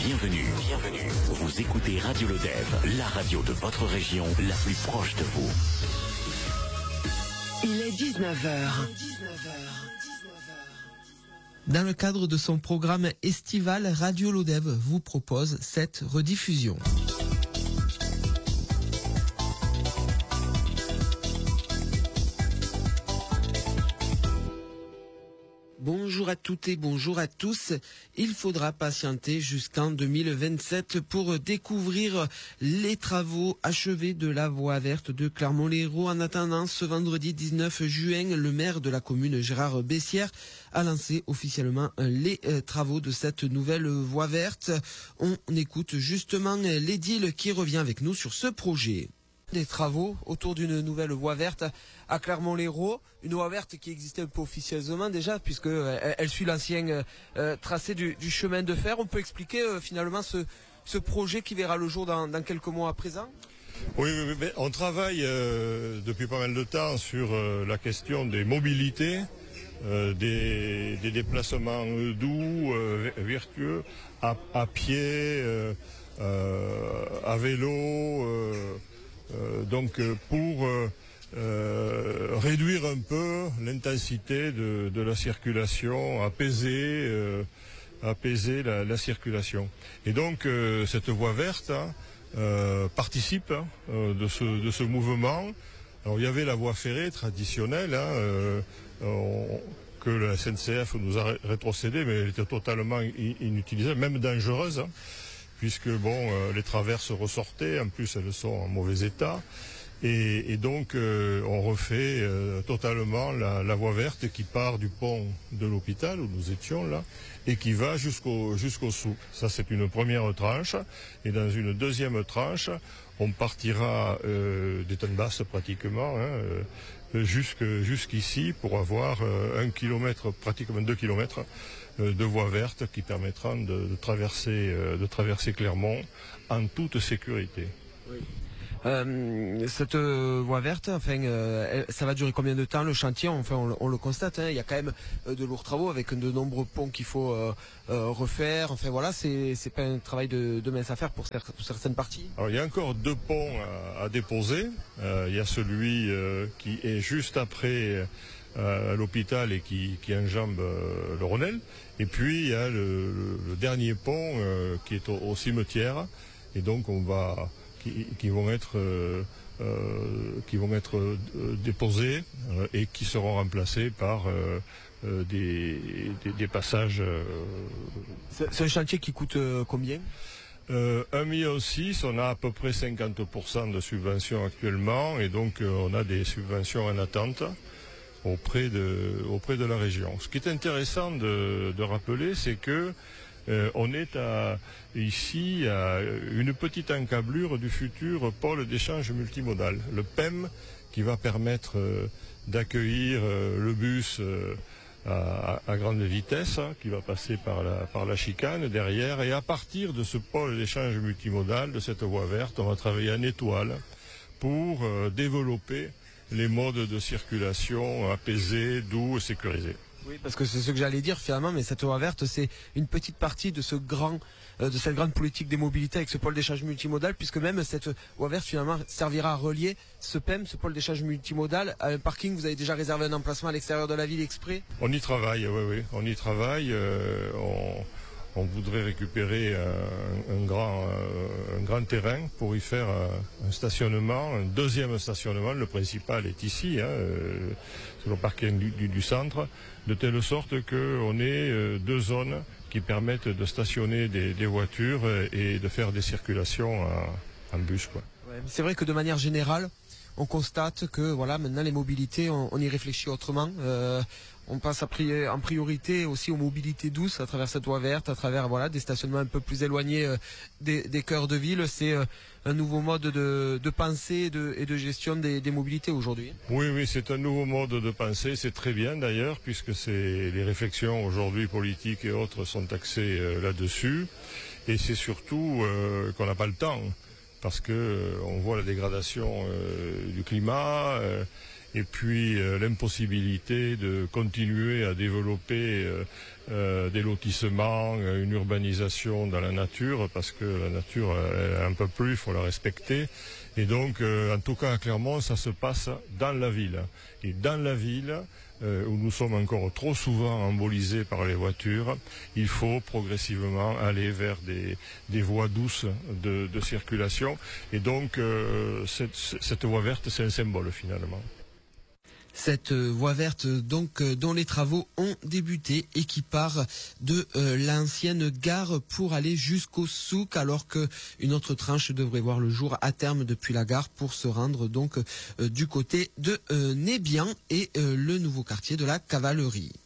Bienvenue. Vous écoutez Radio Lodève, la radio de votre région, la plus proche de vous. Il est 19h. Dans le cadre de son programme estival, Radio Lodève vous propose cette rediffusion. Bonjour à toutes et bonjour à tous. Il faudra patienter jusqu'en 2027 pour découvrir les travaux achevés de la voie verte de Clermont-Lérault. En attendant, ce vendredi 19 juin, le maire de la commune, Gérard Bessières, a lancé officiellement les travaux de cette nouvelle voie verte. On écoute justement l'édile qui revient avec nous sur ce projet. Des travaux autour d'une nouvelle voie verte à Clermont-Lérault, une voie verte qui existait un peu officieusement déjà puisque elle suit l'ancien tracé du chemin de fer. On peut expliquer finalement ce projet qui verra le jour dans quelques mois à présent? Oui, mais on travaille depuis pas mal de temps sur la question des mobilités, des déplacements doux, vertueux, à pied, à vélo. Donc pour réduire un peu l'intensité de la circulation, apaiser la circulation. Et donc cette voie verte participe de ce mouvement. Alors il y avait la voie ferrée traditionnelle que la SNCF nous a rétrocédée, mais elle était totalement inutilisable, même dangereuse. Puisque les traverses ressortaient, en plus elles sont en mauvais état, et donc on refait totalement la voie verte qui part du pont de l'hôpital où nous étions là, et qui va jusqu'au souk. Ça c'est une première tranche, et dans une deuxième tranche, on partira des Tannebasses pratiquement, jusqu'ici pour avoir 1 kilomètre, pratiquement 2 kilomètres de voies vertes qui permettront de traverser Clermont en toute sécurité. Oui. Cette voie verte, ça va durer combien de temps le chantier? On le constate, il y a quand même de lourds travaux avec de nombreux ponts qu'il faut refaire. Enfin voilà, c'est pas un travail de mince affaire pour certaines parties. Alors il y a encore 2 ponts à déposer. Il y a celui qui est juste après à l'hôpital et qui enjambe le Rhônel. Et puis il y a le dernier pont qui est au cimetière. Et donc qui vont être déposés et qui seront remplacés par des passages. C'est un chantier qui coûte combien? 1,6 million, on a à peu près 50% de subventions actuellement, et donc on a des subventions en attente auprès de la région. Ce qui est intéressant de rappeler, c'est que on est ici à une petite encablure du futur pôle d'échange multimodal, le PEM, qui va permettre d'accueillir le bus à grande vitesse, qui va passer par la chicane derrière, et à partir de ce pôle d'échange multimodal, de cette voie verte, on va travailler en étoile pour développer les modes de circulation apaisés, doux et sécurisés. Oui, parce que c'est ce que j'allais dire finalement, mais cette voie verte, c'est une petite partie de cette grande politique des mobilités avec ce pôle d'échange multimodal, puisque même cette voie verte finalement servira à relier ce PEM, ce pôle d'échange multimodal, à un parking. Vous avez déjà réservé un emplacement à l'extérieur de la ville exprès? On y travaille, oui, on y travaille. On voudrait récupérer un grand terrain pour y faire un stationnement, un deuxième stationnement. Le principal est ici, sur le parking du centre, de telle sorte qu'on ait 2 zones qui permettent de stationner des voitures et de faire des circulations en bus, quoi. Ouais, c'est vrai que de manière générale, on constate que maintenant les mobilités, on y réfléchit autrement. On passe en priorité aussi aux mobilités douces à travers cette voie verte, à travers des stationnements un peu plus éloignés des cœurs de ville. C'est un nouveau mode de pensée et de gestion des mobilités aujourd'hui. Oui, c'est un nouveau mode de pensée. C'est très bien d'ailleurs, puisque les réflexions aujourd'hui politiques et autres sont axées là-dessus. Et c'est surtout qu'on n'a pas le temps, parce que on voit la dégradation du climat. et puis l'impossibilité de continuer à développer des lotissements, une urbanisation dans la nature, parce que la nature un peu plus, il faut la respecter. Et donc, en tout cas à Clermont, ça se passe dans la ville. Et dans la ville, où nous sommes encore trop souvent embolisés par les voitures, il faut progressivement aller vers des voies douces de circulation. Et donc, cette voie verte, c'est un symbole finalement. Cette voie verte donc dont les travaux ont débuté et qui part de l'ancienne gare pour aller jusqu'au souk, alors que une autre tranche devrait voir le jour à terme depuis la gare pour se rendre donc du côté de Nébian et le nouveau quartier de la Cavalerie.